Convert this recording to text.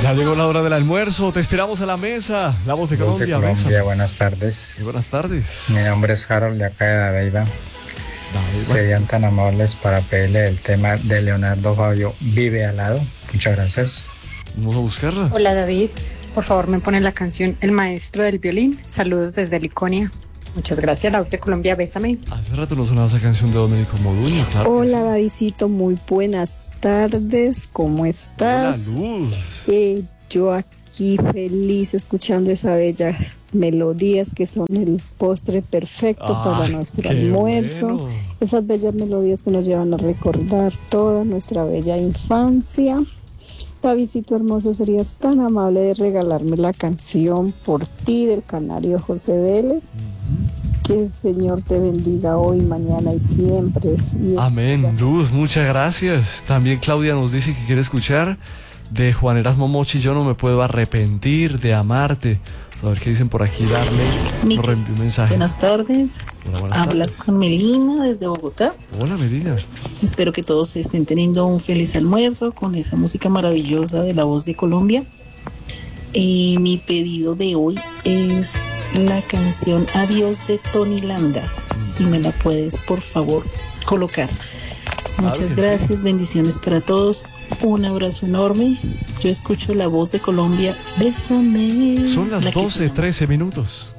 Ya llegó la hora del almuerzo, te esperamos a la mesa. La voz de Colombia, Colombia, buenas tardes. Muy buenas tardes. Mi nombre es Harold, de acá de Dabeiba. Serían tan amables para pedirle el tema de Leonardo Fabio, Vive al lado. Muchas gracias. Vamos a buscarla. Hola David, por favor me ponen la canción El Maestro del Violín. Saludos desde Liconia. Muchas gracias, la voz de Colombia, bésame. Hace rato no sonaba esa canción de Domenico Modugno, claro. Hola Davidcito, muy buenas tardes, ¿cómo estás? Hola, Luz. Yo aquí feliz escuchando esas bellas melodías que son el postre perfecto para nuestro almuerzo. Bueno. Esas bellas melodías que nos llevan a recordar toda nuestra bella infancia. Davidcito hermoso, serías tan amable de regalarme la canción Por ti del canario José Vélez. Que el Señor te bendiga hoy, mañana y siempre. Amén, Luz, muchas gracias. También Claudia nos dice que quiere escuchar de Juan Erasmo Mochi, Yo no me puedo arrepentir de amarte. A ver qué dicen por aquí. Darle, nos reenvió un mensaje. Buenas tardes. Hola, buenas Hablas tardes. con Melina desde Bogotá. Hola, Melina. Espero que todos estén teniendo un feliz almuerzo con esa música maravillosa de La Voz de Colombia. Mi pedido de hoy es la canción Adiós de Tony Landa. Si me la puedes, por favor, colocar. Muchas gracias, bendiciones para todos. Un abrazo enorme. Yo escucho La Voz de Colombia. Bésame. Son las 12:13 minutos.